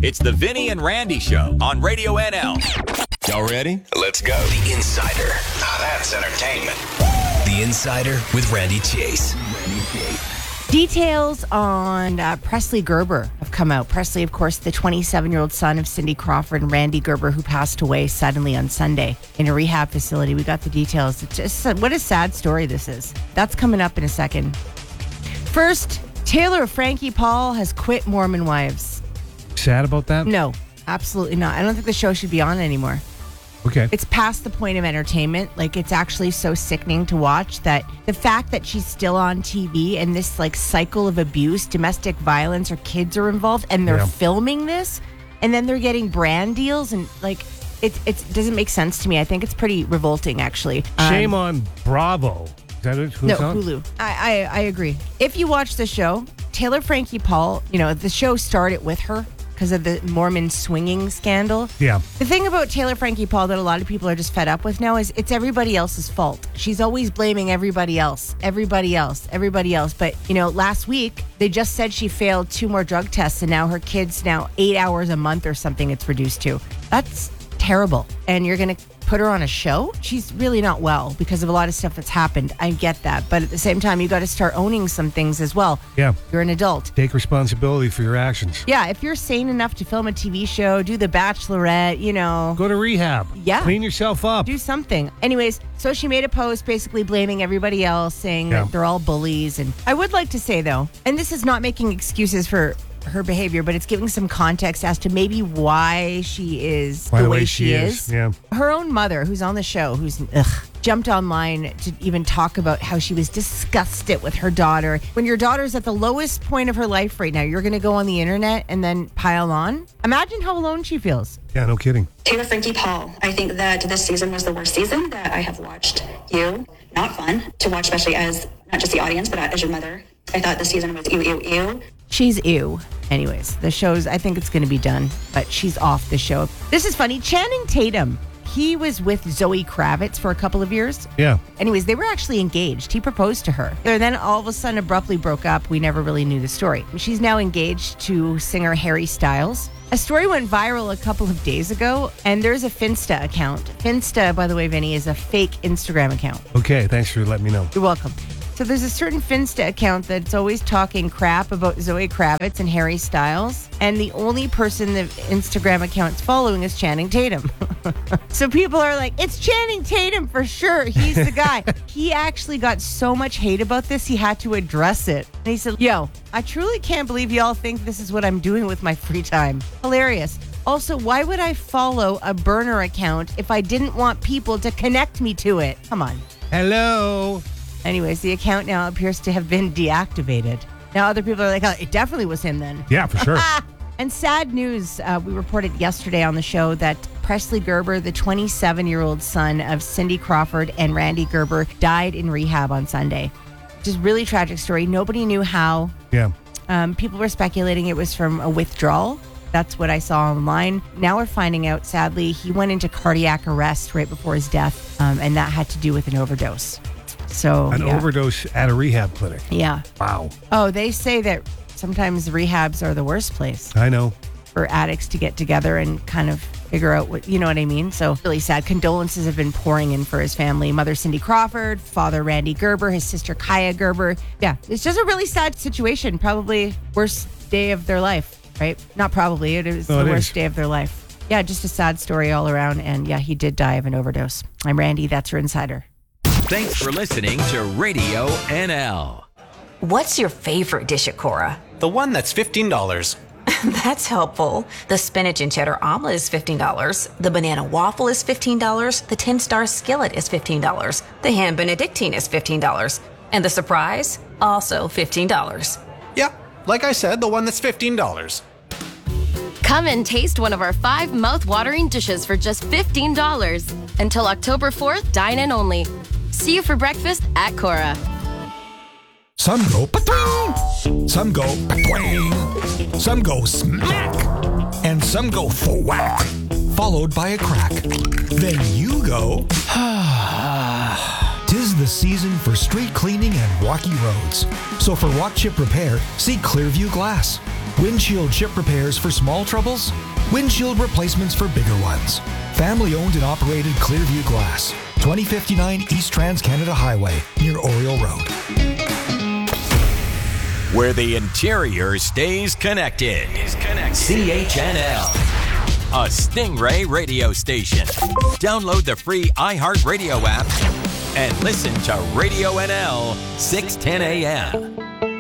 It's the Vinny and Randy Show on Radio NL. Y'all ready? Let's go. The Insider. Now that's entertainment. The Insider with Randy Chase. Details on Presley Gerber have come out. Presley, of course, the 27-year-old son of Cindy Crawford and Randy Gerber, who passed away suddenly on Sunday in a rehab facility. We got the details. It's just what a sad story this is. That's coming up in a second. First, Taylor Frankie Paul has quit Mormon Wives. Sad about that? No, absolutely not. I don't think the show should be on anymore. Okay. It's past the point of entertainment. Like, it's actually so sickening to watch that the fact that she's still on TV and this like cycle of abuse, domestic violence, or kids are involved and they're filming this and then they're getting brand deals and like it doesn't make sense to me. I think it's pretty revolting, actually. Shame on Bravo. Is that it? Who's on? Hulu. I agree. If you watch the show, Taylor Frankie Paul, the show started with her because of the Mormon swinging scandal. Yeah. The thing about Taylor Frankie Paul that a lot of people are just fed up with now is it's everybody else's fault. She's always blaming everybody else. But, last week, they just said she failed 2 more drug tests and now her kid's now 8 hours a month or something it's reduced to. That's terrible. And you're going to put her on a show? She's really not well because of a lot of stuff that's happened. I get that. But at the same time, you got to start owning some things as well. Yeah. You're an adult. Take responsibility for your actions. Yeah. If you're sane enough to film a TV show, do The Bachelorette, Go to rehab. Yeah. Clean yourself up. Do something. Anyways, so she made a post basically blaming everybody else, saying that they're all bullies. And I would like to say, though, and this is not making excuses for her behavior, but it's giving some context as to maybe why she is the way she is. Yeah. Her own mother, who's on the show, who's jumped online to even talk about how she was disgusted with her daughter. When your daughter's at the lowest point of her life right now, you're going to go on the internet and then pile on? Imagine how alone she feels. Yeah, no kidding. Taylor Frankie Paul, I think that this season was the worst season that I have watched. Not fun to watch, especially as not just the audience, but as your mother. I thought this season was ew. She's ew. Anyways, the show's, I think it's going to be done, but she's off the show. This is funny. Channing Tatum, he was with Zoe Kravitz for a couple of years. Yeah. Anyways, they were actually engaged. He proposed to her. They then all of a sudden abruptly broke up. We never really knew the story. She's now engaged to singer Harry Styles. A story went viral a couple of days ago, and there's a Finsta account. Finsta, by the way, Vinny, is a fake Instagram account. Okay, thanks for letting me know. You're welcome. So there's a certain Finsta account that's always talking crap about Zoe Kravitz and Harry Styles. And the only person the Instagram account's following is Channing Tatum. So people are like, it's Channing Tatum for sure. He's the guy. He actually got so much hate about this, he had to address it. And he said, I truly can't believe y'all think this is what I'm doing with my free time. Hilarious. Also, why would I follow a burner account if I didn't want people to connect me to it? Come on. Hello. Anyways, the account now appears to have been deactivated. Now other people are like, oh, it definitely was him then. Yeah, for sure. And sad news, we reported yesterday on the show that Presley Gerber, the 27-year-old son of Cindy Crawford and Randy Gerber, died in rehab on Sunday. Which is a really tragic story. Nobody knew how. Yeah. People were speculating it was from a withdrawal. That's what I saw online. Now we're finding out, sadly, he went into cardiac arrest right before his death, and that had to do with an overdose. So An overdose at a rehab clinic. Yeah. Wow. Oh, they say that sometimes rehabs are the worst place I know. for addicts to get together and kind of figure out what, you know what I mean? So really sad. Condolences have been pouring in for his family. Mother Cindy Crawford, father Randy Gerber, his sister Kaya Gerber. Yeah, it's just a really sad situation. Probably worst day of their life, right? Not probably. It is the worst day of their life. Yeah, just a sad story all around. And yeah, he did die of an overdose. I'm Randy. That's your Insider. Thanks for listening to Radio NL. What's your favorite dish at Cora? The one that's $15. That's helpful. The spinach and cheddar omelet is $15. The banana waffle is $15. The 10-star skillet is $15. The ham benedictine is $15. And the surprise, also $15. Yeah, like I said, the one that's $15. Come and taste one of our 5 mouth-watering dishes for just $15. Until October 4th, dine in only. See you for breakfast at Cora. Some go pa-twing, some go pa-twing, some go smack, and some go followed by a crack. Then you go 'Tis the season for street cleaning and rocky roads. So for rock chip repair, see Clearview Glass. Windshield chip repairs for small troubles, windshield replacements for bigger ones. Family owned and operated Clearview Glass, 2059 East Trans-Canada Highway, near Oriole Road. Where the interior stays connected. CHNL, a Stingray radio station. Download the free iHeartRadio app and listen to Radio NL 610 AM.